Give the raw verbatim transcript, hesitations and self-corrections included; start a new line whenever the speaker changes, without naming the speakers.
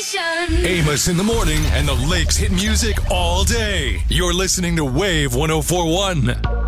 station.
Amos in the morning and the Lakes hit music all day. You're listening to Wave one oh four one.